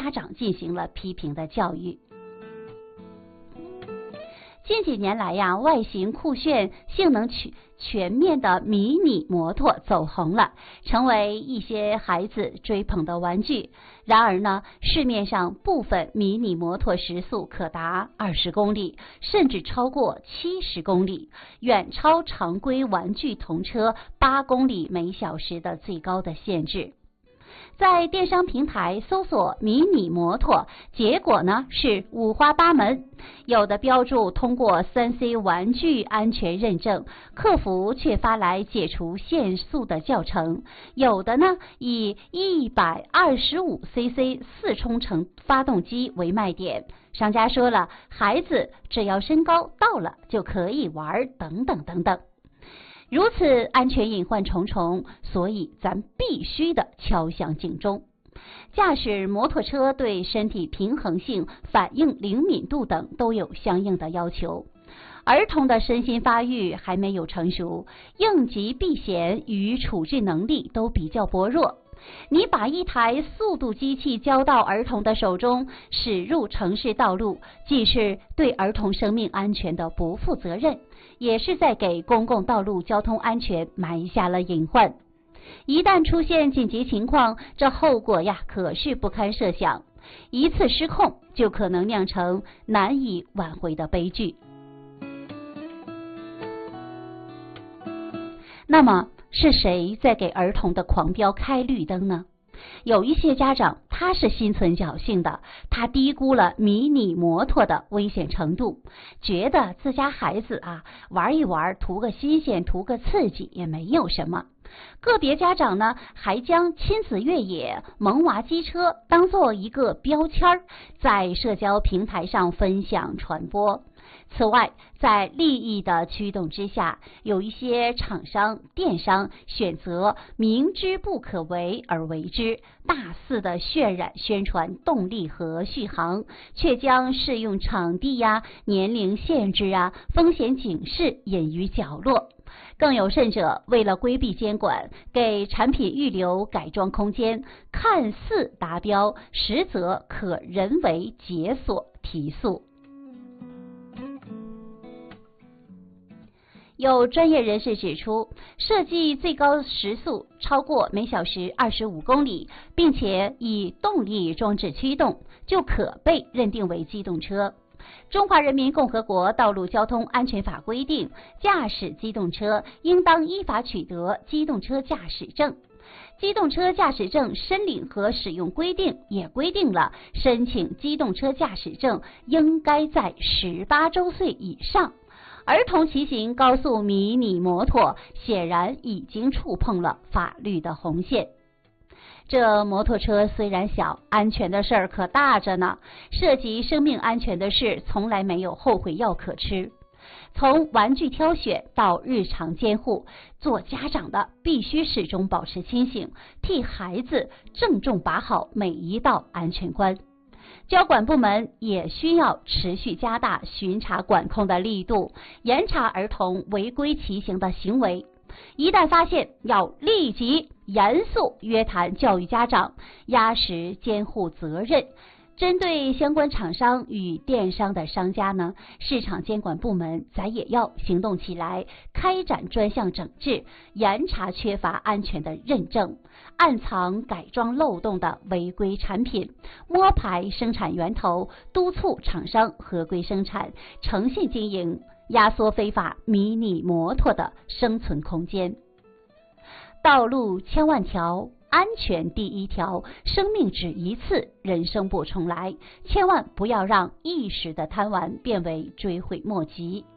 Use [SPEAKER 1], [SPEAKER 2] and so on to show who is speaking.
[SPEAKER 1] 家长进行了批评的教育。近几年来呀，外形酷炫、性能全面的迷你摩托走红了，成为一些孩子追捧的玩具。然而呢，市面上部分迷你摩托时速可达20公里，甚至超过70公里，远超常规玩具童车8公里每小时的最高的限制。在电商平台搜索迷你摩托，结果呢是五花八门，有的标注通过3C 玩具安全认证，客服却发来解除限速的教程，有的呢以125cc 4冲程发动机为卖点，商家说了，孩子只要身高到了就可以玩，等等等等。如此安全隐患重重，所以咱必须的敲响警钟。驾驶摩托车对身体平衡性、反应灵敏度等都有相应的要求。儿童的身心发育还没有成熟，应急避险与处置能力都比较薄弱。你把一台速度机器交到儿童的手中，驶入城市道路，既是对儿童生命安全的不负责任，也是在给公共道路交通安全埋下了隐患。一旦出现紧急情况，这后果呀可是不堪设想，一次失控就可能酿成难以挽回的悲剧。那么是谁在给儿童的狂飙开绿灯呢？有一些家长他是心存侥幸的，他低估了迷你摩托的危险程度，觉得自家孩子玩一玩，图个新鲜，图个刺激也没有什么。个别家长呢还将亲子越野、萌娃机车当做一个标签，在社交平台上分享传播。此外，在利益的驱动之下，有一些厂商、电商选择明知不可为而为之，大肆的渲染宣传动力和续航，却将适用场地年龄限制风险警示隐于角落。更有甚者，为了规避监管，给产品预留改装空间，看似达标，实则可人为解锁提速。有专业人士指出，设计最高时速超过每小时25公里，并且以动力装置驱动，就可被认定为机动车。中华人民共和国道路交通安全法规定，驾驶机动车应当依法取得机动车驾驶证。机动车驾驶证申领和使用规定也规定了，申请机动车驾驶证应该在18周岁以上。儿童骑行高速迷你摩托显然已经触碰了法律的红线。这摩托车虽然小，安全的事儿可大着呢，涉及生命安全的事从来没有后悔药可吃。从玩具挑选到日常监护，做家长的必须始终保持清醒，替孩子郑重把好每一道安全关。交管部门也需要持续加大巡查管控的力度，严查儿童违规骑行的行为。一旦发现，要立即严肃约谈教育家长，压实监护责任。针对相关厂商与电商的商家呢，市场监管部门咱也要行动起来，开展专项整治，严查缺乏安全的认证、暗藏改装漏洞的违规产品，摸排生产源头，督促厂商合规生产、诚信经营，压缩非法迷你摩托的生存空间。道路千万条，安全第一条，生命只一次，人生不重来，千万不要让一时的贪玩变为追悔莫及。